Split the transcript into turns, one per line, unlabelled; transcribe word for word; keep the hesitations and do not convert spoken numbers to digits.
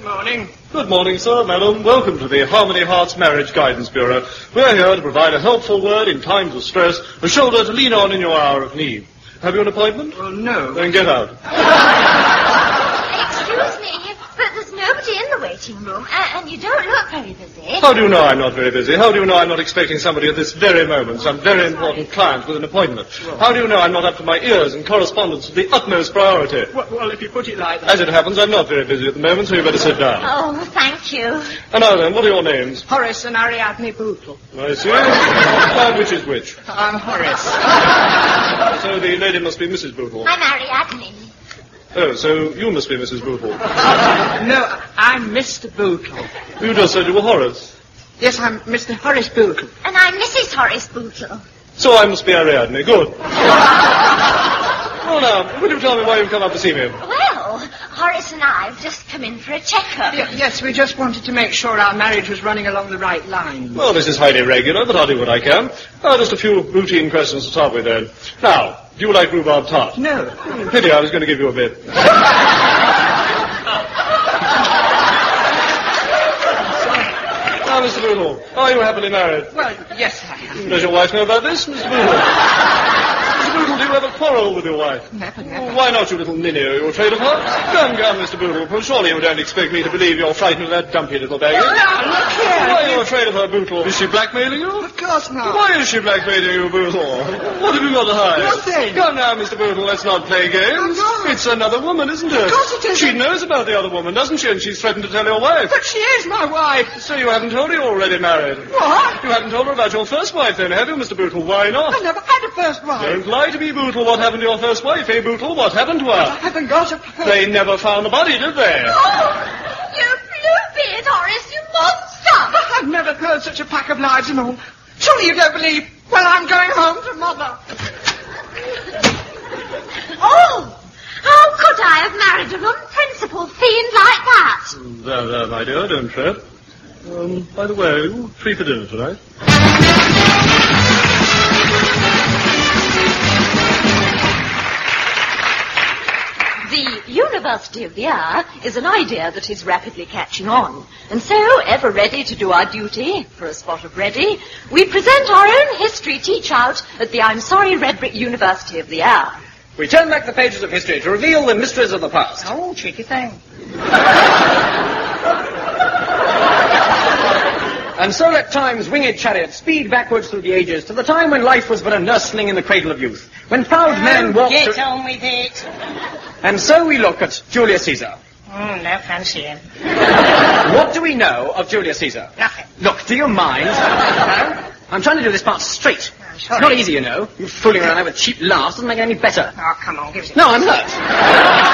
morning.
Good morning, sir, madam. Welcome to the Harmony Hearts Marriage Guidance Bureau. We're here to provide a helpful word in times of stress, a shoulder to lean on in your hour of need. Have you an appointment?
Well, no.
Then get out.
Excuse me, but there's nobody in the waiting room, and, and you don't look very busy.
How do you know I'm not very busy? How do you know I'm not expecting somebody at this very moment, some very important client with an appointment? How do you know I'm not up to my ears in correspondence of the utmost priority?
Well, well, if you put it like that...
As it happens, I'm not very busy at the moment, so you better sit down.
Oh, thank you.
And now then, what are your names?
Horace and Ariadne Bootle.
I see. And which is which?
I'm Horace.
So the lady must be Missus Bootle.
I'm Ariadne.
Oh, so you must be Missus Bootle.
No, I'm Mister Bootle.
You just said you were Horace.
Yes, I'm Mister Horace Bootle.
And I'm Missus Horace Bootle.
So I must be Ariadne. Good. Well, now, will you tell me why you've come up to see me?
Well, Horace and I have just come in for a checkup.
Y- yes, we just wanted to make sure our marriage was running along the right line.
Well, this is highly regular, but I'll do what I can. Uh, just a few routine questions to start with, then. Now, do you like rhubarb tart?
No.
Hmm, pity, I was going to give you a bit. Now, Mister Bootle, are you happily married?
Well, yes, I am.
Does your wife know about this, Mister Bootle? Mister Bootle, do you ever quarrel with your wife?
Never, never.
Why not, you little ninny? Are you afraid of her? Come, come, Mister Bootle. Well, surely you don't expect me to believe you're frightened of that dumpy little baggage.
Now, look here.
Why are you afraid of her, Bootle? Is she blackmailing you?
Of course not.
Why is she blackmailing you, Bootle? What have you got to hide?
Nothing.
Come now, Mister Bootle, let's not play games.
I'm not.
It's another woman, isn't it?
Of course it isn't.
She knows about the other woman, doesn't she? And she's threatened to tell your wife.
But she is my wife.
So you haven't told her you're already married?
What?
You haven't told her about your first wife, then, have you, Mister Bootle? Why not?
I never had a first wife.
Don't lie to me, Bootle. What happened to your first wife, eh, Bootle? What happened to
I
her?
haven't got a first...
They never found the body, did they?
Oh, you bluebeard, Horace, you monster!
I've never heard such a pack of lies and all. Surely you don't believe... Well, I'm going home to Mother.
Oh, how could I have married an unprincipled fiend like that?
There, there, my dear, don't fret. Um, by the way, are you free for dinner tonight?
The University of the Air is an idea that is rapidly catching on. And so, ever ready to do our duty for a spot of ready, we present our own history teach-out at the I'm Sorry Red Brick University of the Air.
We turn back the pages of history to reveal the mysteries of the past.
Oh, cheeky thing.
And so let time's winged chariot speed backwards through the ages to the time when life was but a nursling in the cradle of youth, when proud men walked...
Get
to...
on with it.
And so we look at Julius Caesar.
Mm, no fancy him.
What do we know of Julius Caesar?
Nothing.
Look, do you mind? No? I'm trying to do this part straight.
I'm
It's
sorry.
not easy, you know. You fooling around with cheap laughs doesn't make it any better.
Oh, come on, give us it.
No, I'm hurt.